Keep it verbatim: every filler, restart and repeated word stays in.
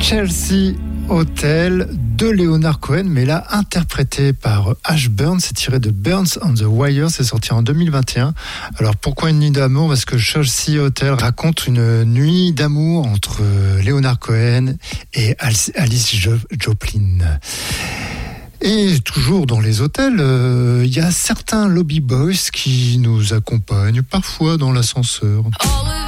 Chelsea Hotel de Leonard Cohen, mais là interprété par Ash Burns. C'est tiré de Burns on the Wire, c'est sorti en deux mille vingt et un. Alors pourquoi une nuit d'amour ? Parce que Chelsea Hotel raconte une nuit d'amour entre Leonard Cohen et Alice Joplin. Et toujours dans les hôtels, il euh, y a certains lobby boys qui nous accompagnent, parfois dans l'ascenseur. Oh